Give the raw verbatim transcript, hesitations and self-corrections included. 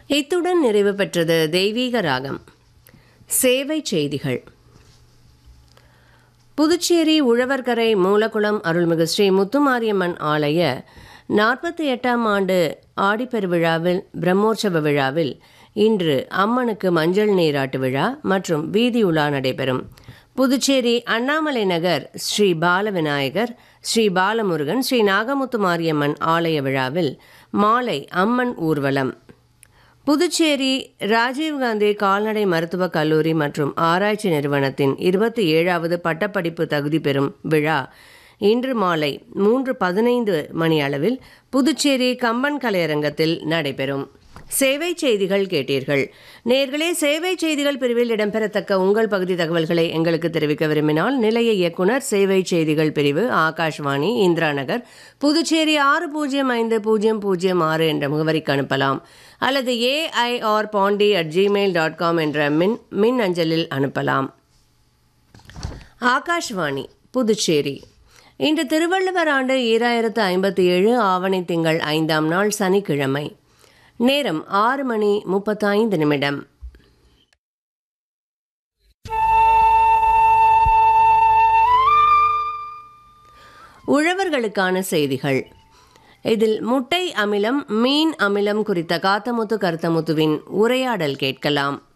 இத்துடன் நிறைவு பெற்றது தெய்வீக ராகம். சேவை செய்திகள். புதுச்சேரி உழவர்கரை மூலக்குளம் அருள்மிகு ஸ்ரீ முத்துமாரியம்மன் ஆலய நாற்பத்தி எட்டாம் ஆண்டு ஆடிப்பெருவிழாவில் பிரம்மோற்சவ விழாவில் இன்று அம்மனுக்கு மஞ்சள் நீராட்டு விழா மற்றும் வீதி உலா நடைபெறும். புதுச்சேரி அண்ணாமலை நகர் ஸ்ரீ பாலவிநாயகர், ஸ்ரீ பாலமுருகன், ஸ்ரீ நாகமுத்து மாரியம்மன் ஆலய விழாவில் மாலை அம்மன் ஊர்வலம். புதுச்சேரி ராஜீவ்காந்தி கால்நடை மருத்துவக் கல்லூரி மற்றும் ஆராய்ச்சி நிறுவனத்தின் இருபத்தி ஏழாவது பட்டப்படிப்பு தகுதி பெறும் விழா இன்று மாலை மூன்று பதினைந்து மணி அளவில் புதுச்சேரி கம்பன் கலையரங்கத்தில் நடைபெறும். சேவை செய்திகள் கேட்டீர்கள். நேர்களே, சேவை செய்திகள் பிரிவில் இடம்பெறத்தக்க உங்கள் பகுதி தகவல்களை எங்களுக்கு தெரிவிக்க விரும்பினால் நிலைய இயக்குனர், சேவை செய்திகள் பிரிவு, ஆகாஷ்வாணி, இந்திரா நகர், புதுச்சேரி ஆறு பூஜ்ஜியம் ஐந்து பூஜ்ஜியம் பூஜ்ஜியம் ஆறு என்ற முகவரிக்கு அனுப்பலாம். அல்லது AIR Pandi at Gmail dot com என்ற மின் மின் அஞ்சலில் அனுப்பலாம். ஆகாஷ்வாணி புதுச்சேரி. இன்று திருவள்ளுவர் ஆண்டு ஈராயிரத்து ஐம்பத்தி ஏழு ஆவணி திங்கள் ஐந்தாம் நாள் சனிக்கிழமை. நேரம் ஆறு மணி முப்பத்தைந்து நிமிடம். உழவர்களுக்கான செய்திகள். இதில் முட்டை அமிலம், மீன் அமிலம் குறித்த காத்தமுத்து கருத்தமுத்துவின் உரையாடல் கேட்கலாம்.